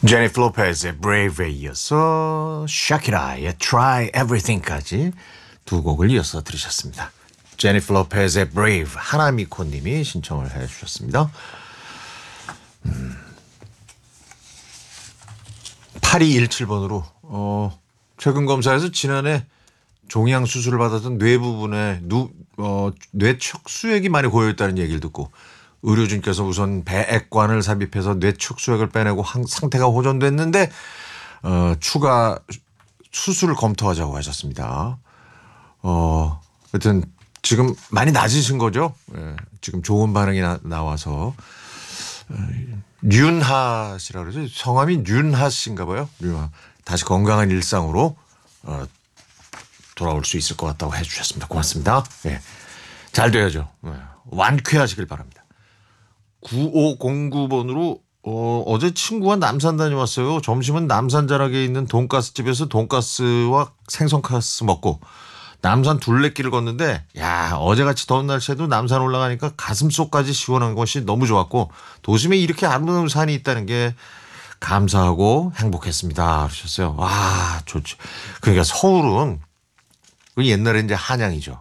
제니퍼 로페즈의 Brave에 이어서 샤키라의 Try Everything까지 두 곡을 이어서 들으셨습니다. 제니퍼 로페즈의 Brave, 하나미코 님이 신청을 해 주셨습니다. 8217번으로 최근 검사에서 지난해 종양 수술을 받았던 뇌 부분에 뇌척수액이 많이 고여있다는 얘기를 듣고 의료진께서 우선 배액관을 삽입해서 뇌척수액을 빼내고 상태가 호전됐는데 추가 수술을 검토하자고 하셨습니다. 하여튼 지금 많이 낮으신 거죠? 예, 지금 좋은 반응이 나와서 윤하 씨라고 그러죠. 성함이 윤하 씨인가 봐요. 윤하. 다시 건강한 일상으로 돌아올 수 있을 것 같다고 해 주셨습니다. 고맙습니다. 예. 잘 돼야죠. 예. 완쾌하시길 바랍니다. 9509번으로 어제 친구가 남산 다녀왔어요. 점심은 남산 자락에 있는 돈가스집에서 돈가스와 생선가스 먹고 남산 둘레길을 걷는데 야 어제같이 더운 날씨에도 남산 올라가니까 가슴속까지 시원한 것이 너무 좋았고 도심에 이렇게 아름다운 산이 있다는 게 감사하고 행복했습니다. 그러셨어요. 와 좋죠. 그러니까 서울은 옛날에 이제 한양이죠.